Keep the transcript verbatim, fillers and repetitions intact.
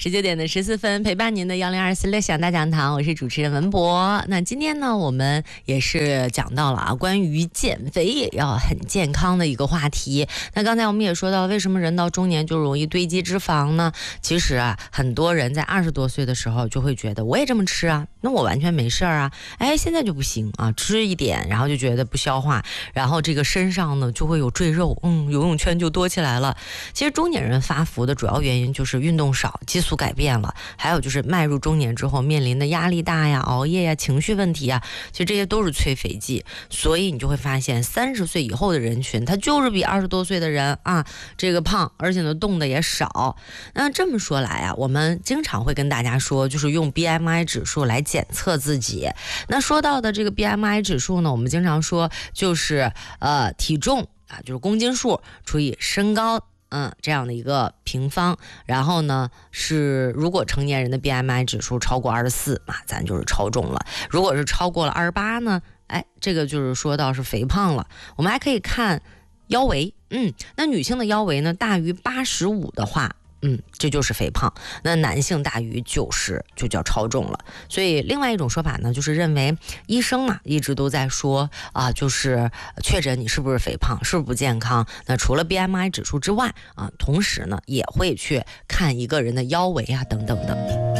十九点的十四分，陪伴您的幺零二四乐享大讲堂，我是主持人文博。那今天呢，我们也是讲到了啊，关于减肥也要很健康的一个话题。那刚才我们也说到，为什么人到中年就容易堆积脂肪呢？其实啊，很多人在二十多岁的时候就会觉得，我也这么吃啊，那我完全没事儿啊。哎，现在就不行啊，吃一点，然后就觉得不消化，然后这个身上呢就会有赘肉，嗯，游泳圈就多起来了。其实中年人发福的主要原因就是运动少，激素改变了，还有就是迈入中年之后面临的压力大呀、熬夜呀、情绪问题呀，其实这些都是催肥剂。所以你就会发现，三十岁以后的人群，他就是比二十多岁的人啊，这个胖，而且呢动的也少。那这么说来啊，我们经常会跟大家说，就是用 B M I 指数来检测自己。那说到的这个 B M I 指数呢，我们经常说就是呃体重啊，就是公斤数除以身高。嗯，这样的一个平方，然后呢是如果成年人的 B M I 指数超过二十四啊，咱就是超重了；如果是超过了二十八呢，哎，这个就是说到是肥胖了。我们还可以看腰围，嗯，那女性的腰围呢大于八十五的话。嗯，这就是肥胖。那男性大于九十就叫超重了。所以另外一种说法呢，就是认为医生嘛一直都在说啊，就是确诊你是不是肥胖，是不是不健康。那除了 B M I 指数之外啊，同时呢也会去看一个人的腰围啊等等的。